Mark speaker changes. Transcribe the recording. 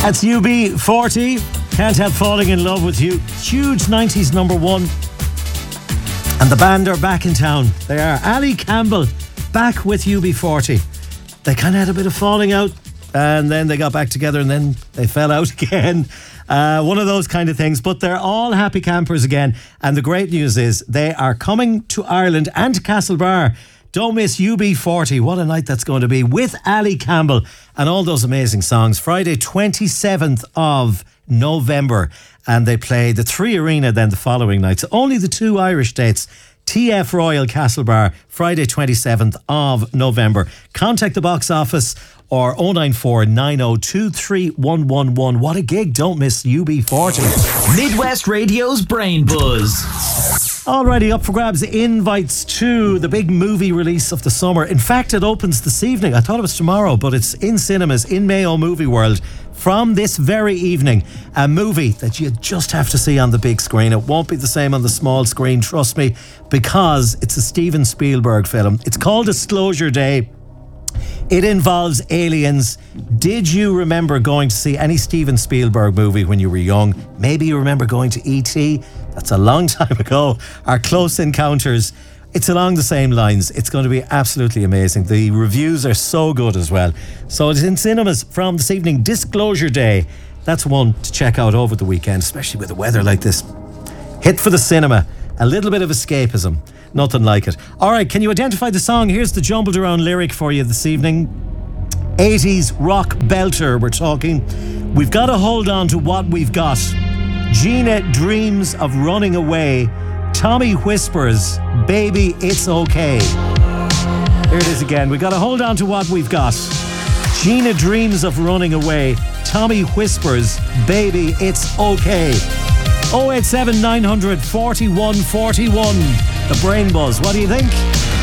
Speaker 1: That's UB40. Can't Help Falling in Love with You. Huge 90s number one. And the band are back in town. They are Ali Campbell, back with UB40. They kind of had a bit of falling out, and then they got back together, and then they fell out again. One of those kind of things. But they're all happy campers again. And the great news is they are coming to Ireland and Castlebar. Don't miss UB40. What a night that's going to be with Ali Campbell and all those amazing songs. Friday 27th of November. And they play the 3 Arena then the following night. So only the 2 Irish dates. TF Royal Castlebar, Friday 27th of November. Contact the box office or 094 9023 111. What a gig. Don't miss UB40.
Speaker 2: Midwest Radio's Brain Buzz.
Speaker 1: Alrighty, up for grabs, invites to the big movie release of the summer. In fact, it opens this evening. I thought it was tomorrow, but it's in cinemas in Mayo Movie World from this very evening. A movie that you just have to see on the big screen. It won't be the same on the small screen, trust me, because it's a Steven Spielberg film. It's called Disclosure Day. It involves aliens. Did you remember going to see any Steven Spielberg movie when you were young? Maybe you remember going to E.T. That's a long time ago. Our Close Encounters. It's along the same lines. It's going to be absolutely amazing. The reviews are so good as well. So it's in cinemas from this evening. Disclosure Day. That's one to check out over the weekend, especially with the weather like this. Hit for the cinema. A little bit of escapism. Nothing like it. All right, can you identify the song? Here's the jumbled around lyric for you this evening. 80s rock belter, we're talking. We've got to hold on to what we've got. Gina dreams of running away. Tommy whispers, baby, it's okay. Here it is again. We've got to hold on to what we've got. Gina dreams of running away. Tommy whispers, baby, it's okay. 087 900 41 41. The Brain Buzz. What do you think?